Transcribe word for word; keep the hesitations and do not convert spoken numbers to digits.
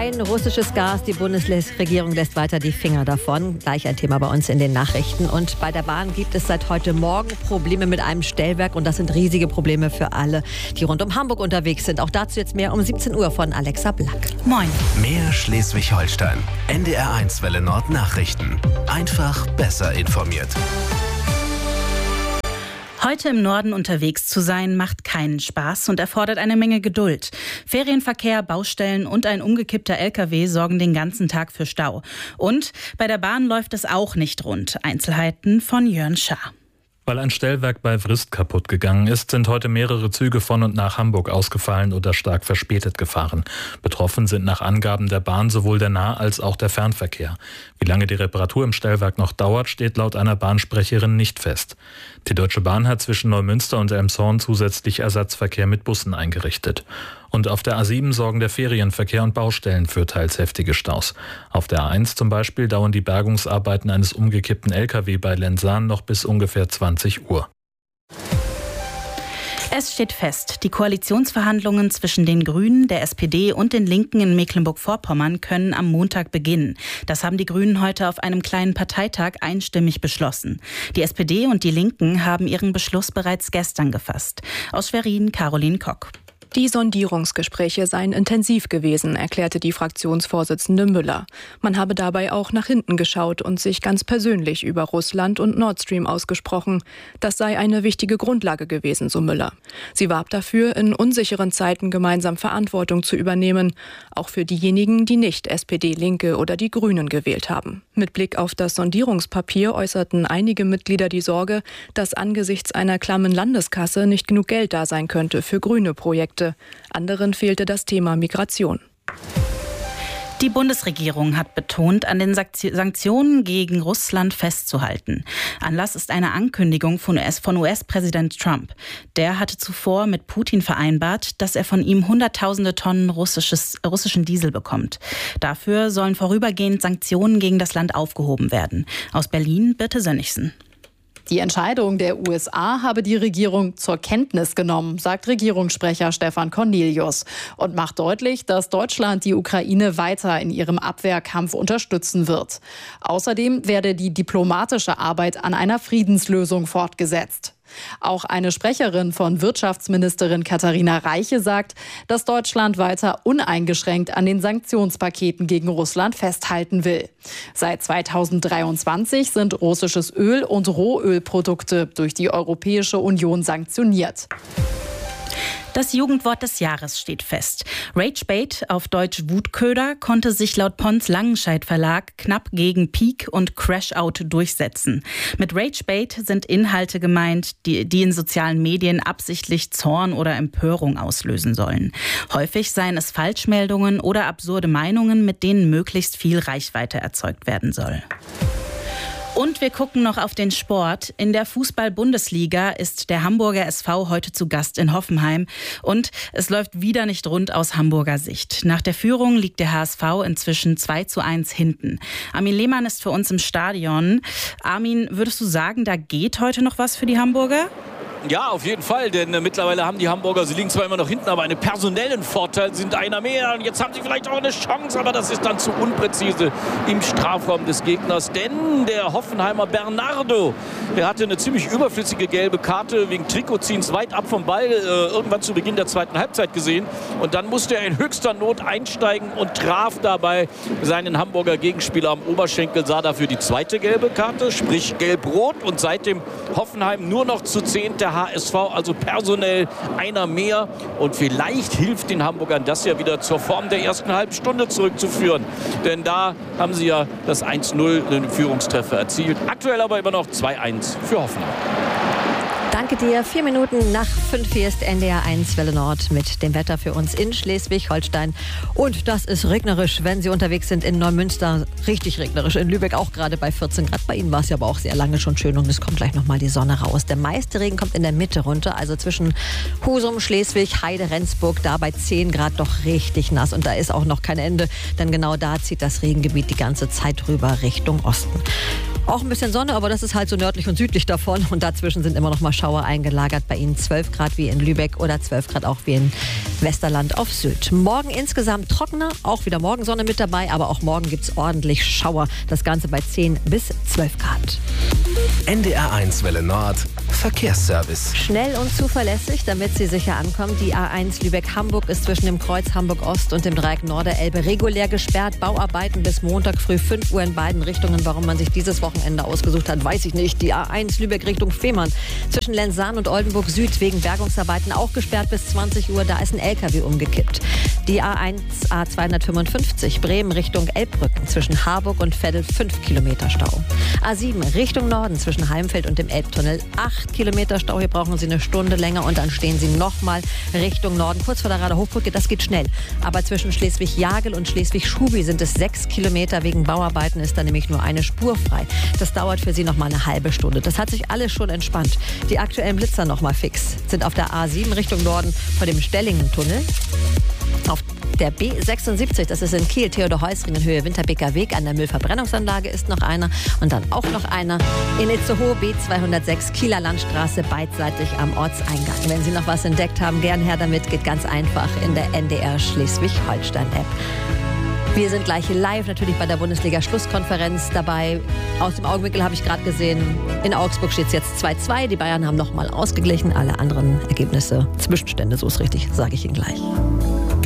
Kein russisches Gas. Die Bundesregierung lässt weiter die Finger davon. Gleich ein Thema bei uns in den Nachrichten. Und bei der Bahn gibt es seit heute Morgen Probleme mit einem Stellwerk. Und das sind riesige Probleme für alle, die rund um Hamburg unterwegs sind. Auch dazu jetzt mehr um siebzehn Uhr von Alexa Black. Moin. Mehr Schleswig-Holstein. N D R eins Welle Nord Nachrichten. Einfach besser informiert. Heute im Norden unterwegs zu sein, macht keinen Spaß und erfordert eine Menge Geduld. Ferienverkehr, Baustellen und ein umgekippter L K W sorgen den ganzen Tag für Stau. Und bei der Bahn läuft es auch nicht rund. Einzelheiten von Jörn Schaar. Weil ein Stellwerk bei Vrist kaputt gegangen ist, sind heute mehrere Züge von und nach Hamburg ausgefallen oder stark verspätet gefahren. Betroffen sind nach Angaben der Bahn sowohl der Nah- als auch der Fernverkehr. Wie lange die Reparatur im Stellwerk noch dauert, steht laut einer Bahnsprecherin nicht fest. Die Deutsche Bahn hat zwischen Neumünster und Elmshorn zusätzlich Ersatzverkehr mit Bussen eingerichtet. Und auf der A sieben sorgen der Ferienverkehr und Baustellen für teils heftige Staus. Auf der A eins zum Beispiel dauern die Bergungsarbeiten eines umgekippten L K W bei Lenzahn noch bis ungefähr zwanzig Uhr. Es steht fest, die Koalitionsverhandlungen zwischen den Grünen, der S P D und den Linken in Mecklenburg-Vorpommern können am Montag beginnen. Das haben die Grünen heute auf einem kleinen Parteitag einstimmig beschlossen. Die S P D und die Linken haben ihren Beschluss bereits gestern gefasst. Aus Schwerin, Caroline Kock. Die Sondierungsgespräche seien intensiv gewesen, erklärte die Fraktionsvorsitzende Müller. Man habe dabei auch nach hinten geschaut und sich ganz persönlich über Russland und Nord Stream ausgesprochen. Das sei eine wichtige Grundlage gewesen, so Müller. Sie warb dafür, in unsicheren Zeiten gemeinsam Verantwortung zu übernehmen, auch für diejenigen, die nicht S P D, Linke oder die Grünen gewählt haben. Mit Blick auf das Sondierungspapier äußerten einige Mitglieder die Sorge, dass angesichts einer klammen Landeskasse nicht genug Geld da sein könnte für grüne Projekte. Anderen fehlte das Thema Migration. Die Bundesregierung hat betont, an den Sanktionen gegen Russland festzuhalten. Anlass ist eine Ankündigung von U S-Präsident Trump. Der hatte zuvor mit Putin vereinbart, dass er von ihm hunderttausende Tonnen russisches, russischen Diesel bekommt. Dafür sollen vorübergehend Sanktionen gegen das Land aufgehoben werden. Aus Berlin, Birte Sönnigsen. Die Entscheidung der U S A habe die Regierung zur Kenntnis genommen, sagt Regierungssprecher Stefan Cornelius und macht deutlich, dass Deutschland die Ukraine weiter in ihrem Abwehrkampf unterstützen wird. Außerdem werde die diplomatische Arbeit an einer Friedenslösung fortgesetzt. Auch eine Sprecherin von Wirtschaftsministerin Katharina Reiche sagt, dass Deutschland weiter uneingeschränkt an den Sanktionspaketen gegen Russland festhalten will. Seit zweitausenddreiundzwanzig sind russisches Öl und Rohölprodukte durch die Europäische Union sanktioniert. Das Jugendwort des Jahres steht fest. Ragebait, auf Deutsch Wutköder, konnte sich laut Pons Langenscheidt Verlag knapp gegen Peak und Crashout durchsetzen. Mit Ragebait sind Inhalte gemeint, die, die in sozialen Medien absichtlich Zorn oder Empörung auslösen sollen. Häufig seien es Falschmeldungen oder absurde Meinungen, mit denen möglichst viel Reichweite erzeugt werden soll. Und wir gucken noch auf den Sport. In der Fußball-Bundesliga ist der Hamburger S V heute zu Gast in Hoffenheim. Und es läuft wieder nicht rund aus Hamburger Sicht. Nach der Führung liegt der H S V inzwischen zwei zu eins hinten. Armin Lehmann ist für uns im Stadion. Armin, würdest du sagen, da geht heute noch was für die Hamburger? Ja, auf jeden Fall, denn äh, mittlerweile haben die Hamburger, sie liegen zwar immer noch hinten, aber einen personellen Vorteil, sind einer mehr. Und jetzt haben sie vielleicht auch eine Chance, aber das ist dann zu unpräzise im Strafraum des Gegners. Denn der Hoffenheimer Bernardo, der hatte eine ziemlich überflüssige gelbe Karte wegen Trikotziehens weit ab vom Ball, äh, irgendwann zu Beginn der zweiten Halbzeit gesehen. Und dann musste er in höchster Not einsteigen und traf dabei seinen Hamburger Gegenspieler am Oberschenkel, sah dafür die zweite gelbe Karte, sprich gelb-rot. Und seitdem Hoffenheim nur noch zu zehn, der H S V, also personell einer mehr. Und vielleicht hilft den Hamburgern das ja wieder zur Form der ersten halben Stunde zurückzuführen. Denn da haben sie ja das eins null, den Führungstreffer erzielt. Aktuell aber immer noch zwei eins für Hoffenheim. Danke dir. Vier Minuten nach fünf. Hier ist N D R eins Welle Nord mit dem Wetter für uns in Schleswig-Holstein. Und das ist regnerisch, wenn Sie unterwegs sind in Neumünster. Richtig regnerisch. In Lübeck auch gerade bei vierzehn Grad. Bei Ihnen war es ja aber auch sehr lange schon schön und es kommt gleich nochmal die Sonne raus. Der meiste Regen kommt in der Mitte runter, also zwischen Husum, Schleswig, Heide, Rendsburg. Da bei zehn Grad doch richtig nass. Und da ist auch noch kein Ende, denn genau da zieht das Regengebiet die ganze Zeit rüber Richtung Osten. Auch ein bisschen Sonne, aber das ist halt so nördlich und südlich davon. Und dazwischen sind immer noch mal Schauer eingelagert. Bei Ihnen zwölf Grad wie in Lübeck oder zwölf Grad auch wie in Westerland auf Sylt. Morgen insgesamt trockener, auch wieder Morgensonne mit dabei. Aber auch morgen gibt es ordentlich Schauer. Das Ganze bei zehn bis zwölf Grad. N D R eins Welle Nord Verkehrsservice. Schnell und zuverlässig, damit Sie sicher ankommen. Die A eins Lübeck-Hamburg ist zwischen dem Kreuz Hamburg-Ost und dem Dreieck Norderelbe regulär gesperrt. Bauarbeiten bis Montag früh fünf Uhr in beiden Richtungen. Warum man sich dieses Wochenende ausgesucht hat, weiß ich nicht. Die A eins Lübeck Richtung Fehmarn zwischen Lenzahn und Oldenburg Süd wegen Bergungsarbeiten auch gesperrt bis zwanzig Uhr. Da ist ein L K W umgekippt. Die A eins A zweihundertfünfundfünfzig Bremen Richtung Elbbrücken zwischen Harburg und Veddel fünf Kilometer Stau. A sieben Richtung Norden zwischen Heimfeld und dem Elbtunnel acht Kilometer Stau. Hier brauchen Sie eine Stunde länger und dann stehen Sie nochmal Richtung Norden. Kurz vor der Rader Hochbrücke, das geht schnell. Aber zwischen Schleswig-Jagel und Schleswig-Schubi sind es sechs Kilometer. Wegen Bauarbeiten ist da nämlich nur eine Spur frei. Das dauert für Sie nochmal eine halbe Stunde. Das hat sich alles schon entspannt. Die aktuellen Blitzer nochmal fix sind auf der A sieben Richtung Norden vor dem Stellingen-Tunnel. Auf der B sechsundsiebzig, das ist in Kiel, Theodor-Heussringen Höhe Winterbeker Weg, an der Müllverbrennungsanlage ist noch einer und dann auch noch einer in Itzehoe, B zweihundertsechs, Kieler Landstraße, beidseitig am Ortseingang. Wenn Sie noch was entdeckt haben, gern her damit, geht ganz einfach in der N D R Schleswig-Holstein-App. Wir sind gleich live natürlich bei der Bundesliga-Schlusskonferenz dabei. Aus dem Augenwinkel habe ich gerade gesehen, in Augsburg steht es jetzt zwei zu zwei. Die Bayern haben nochmal ausgeglichen. Alle anderen Ergebnisse, Zwischenstände, so ist richtig, sage ich Ihnen gleich.